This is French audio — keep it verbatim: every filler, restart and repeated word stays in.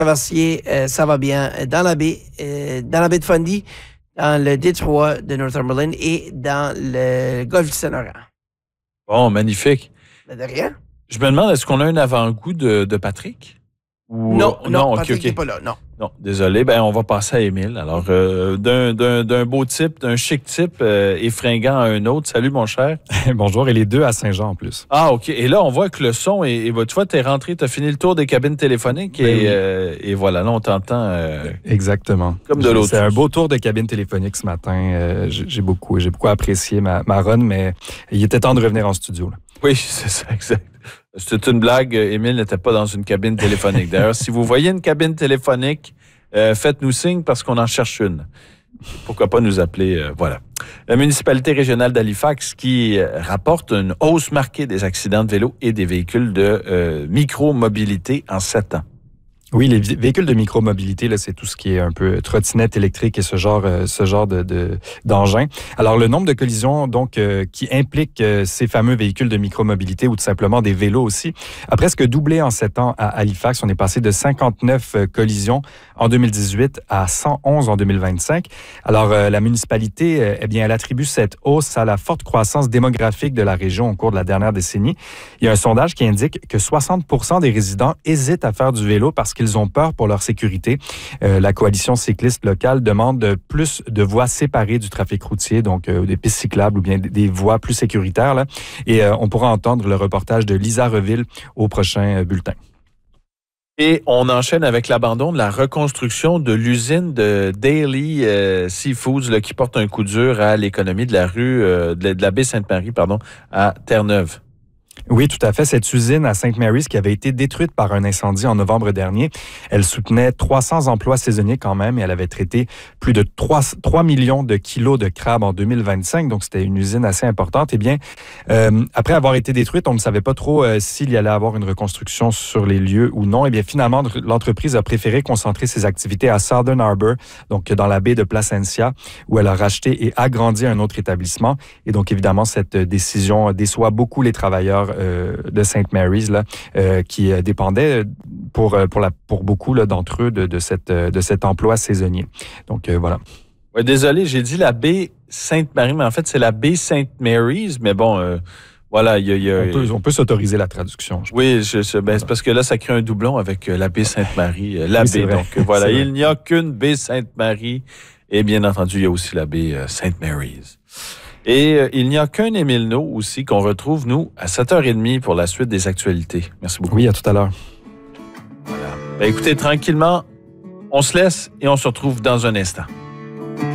traversier, euh, ça va bien dans la baie, euh, dans la baie de Fundy, dans le détroit de Northumberland et dans le golfe du Saint-Laurent. Bon, magnifique. De rien. Je me demande, est-ce qu'on a un avant-goût de, de Patrick? Ou... Non, non, non, okay, Patrick okay. n'est pas là, non. Non, désolé. Ben, on va passer à Émile. Alors, euh, d'un, d'un, d'un beau type, d'un chic type euh, et fringant à un autre. Salut, mon cher. Bonjour, et les deux à Saint-Jean en plus. Ah, OK. Et là, on voit que le son, est, et, tu vois, t'es rentré, t'as fini le tour des cabines téléphoniques et, oui. euh, et voilà, là, on t'entend. Euh, Exactement. Comme de l'autre. C'est un beau tour de cabine téléphonique ce matin. Euh, j'ai, j'ai, beaucoup, j'ai beaucoup apprécié ma, ma run, mais il était temps de revenir en studio. Là. Oui, c'est ça, exact. C'était une blague. Émile n'était pas dans une cabine téléphonique. D'ailleurs, si vous voyez une cabine téléphonique, euh, faites-nous signe parce qu'on en cherche une. Pourquoi pas nous appeler, euh, voilà. La municipalité régionale d'Halifax qui euh, rapporte une hausse marquée des accidents de vélo et des véhicules de euh, micro-mobilité en sept ans. Oui, les véhicules de micromobilité, là, c'est tout ce qui est un peu trottinette électrique et ce genre, euh, ce genre de, de, d'engin. Alors, le nombre de collisions donc euh, qui impliquent euh, ces fameux véhicules de micromobilité ou tout simplement des vélos aussi, a presque doublé en sept ans à Halifax. On est passé de cinquante-neuf euh, collisions en deux mille dix-huit à cent onze en deux mille vingt-cinq. Alors, euh, la municipalité, euh, eh bien, elle attribue cette hausse à la forte croissance démographique de la région au cours de la dernière décennie. Il y a un sondage qui indique que soixante pour cent des résidents hésitent à faire du vélo parce que ils ont peur pour leur sécurité. Euh, la coalition cycliste locale demande plus de voies séparées du trafic routier, donc euh, des pistes cyclables ou bien des voies plus sécuritaires. Là. Et euh, on pourra entendre le reportage de Lisa Reville au prochain euh, bulletin. Et on enchaîne avec l'abandon de la reconstruction de l'usine de Daily euh, Seafoods là, qui porte un coup dur à l'économie de la rue euh, de, la, de la baie Sainte-Marie, pardon, à Terre-Neuve. Oui, tout à fait. Cette usine à Saint Mary's qui avait été détruite par un incendie en novembre dernier, elle soutenait trois cents emplois saisonniers quand même et elle avait traité plus de trois millions de kilos de crabes en deux mille vingt-cinq. Donc, c'était une usine assez importante. Eh bien, euh, après avoir été détruite, on ne savait pas trop euh, s'il y allait avoir une reconstruction sur les lieux ou non. Eh bien, finalement, l'entreprise a préféré concentrer ses activités à Southern Harbour, donc dans la baie de Placencia, où elle a racheté et agrandi un autre établissement. Et donc, évidemment, cette décision déçoit beaucoup les travailleurs Euh, de Saint Mary's là, euh, qui euh, dépendaient pour, pour, la, pour beaucoup là, d'entre eux de, de, cette, de cet emploi saisonnier. Donc, euh, voilà. Ouais, désolé, j'ai dit la baie Sainte-Marie, mais en fait, c'est la baie Saint Mary's, mais bon... Euh... Voilà, il y a, y a, on peut, on peut s'autoriser la traduction. Je oui, je, je, ben, c'est parce que là, ça crée un doublon avec la baie Sainte-Marie. La oui, baie, donc voilà, il n'y a qu'une baie Sainte-Marie. Et bien entendu, il y a aussi la baie euh, Saint Mary's. Et euh, il n'y a qu'un Émile No aussi qu'on retrouve, nous, à sept heures trente pour la suite des actualités. Merci beaucoup. Oui, à tout à l'heure. Voilà. Ben, écoutez, tranquillement, on se laisse et on se retrouve dans un instant.